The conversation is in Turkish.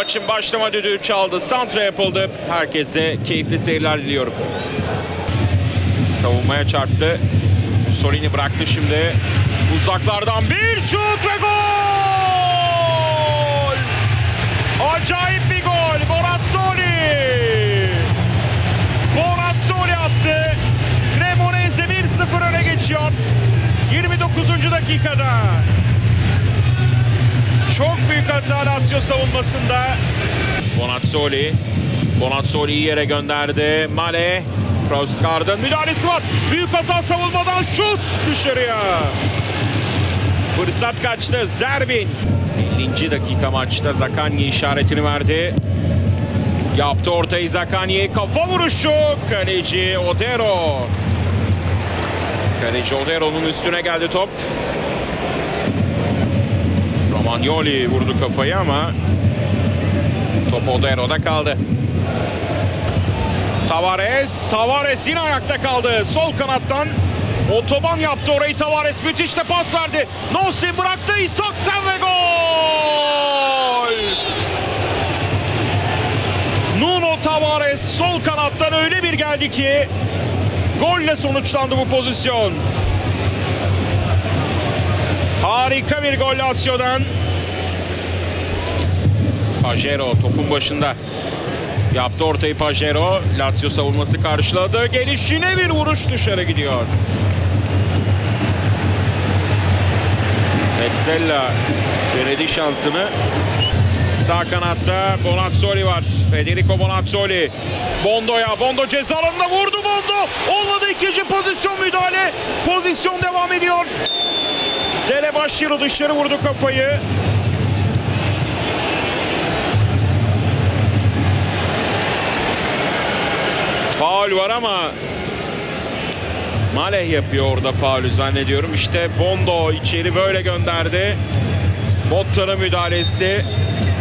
Maçın başlama düdüğü çaldı. Santra yapıldı. Herkese keyifli seyirler diliyorum. Savunmaya çarptı. Mussolini bıraktı şimdi. Uzaklardan bir şut ve gol! Acayip bir gol. Bonazzoli! Bonazzoli attı. Cremonese 1-0 öne geçiyor. 29. dakikada. Çok büyük hata Lazio savunmasında. Bonazzoli'yi yere gönderdi. Male. Prostgard'ın müdahalesi var. Büyük hata savunmadan şut dışarıya. Fırsat kaçtı. Zerbin. 50. dakika maçta Zaccagni işaretini verdi. Yaptı ortayı Zaccagni. Kafa vuruşu. Kaleci Odero. Kaleci Odero'nun üstüne geldi top. Romagnoli vurdu kafayı ama top Odero'da kaldı. Tavares yine ayakta kaldı. Sol kanattan otoban yaptı orayı Tavares. Müthiş de pas verdi. Nossi bıraktı. Isaksen ve gol! Nuno Tavares sol kanattan öyle bir geldi ki golle sonuçlandı bu pozisyon. Harika bir gol Lazio'dan. Pajero topun başında. Yaptı ortayı Pajero. Lazio savunması karşıladı. Gelişine bir vuruş dışarı gidiyor. Mezzella denedi şansını. Sağ kanatta Bonazzoli var. Federico Bonazzoli. Bondo ceza alanına vurdu Bondo. Olmadı, ikinci pozisyon müdahale. Pozisyon devam ediyor. Dele Bashiru dışarı vurdu kafayı. Faul var ama Maleh yapıyor orada faulü zannediyorum. İşte Bondo içeri böyle gönderdi. Motta'nın müdahalesi.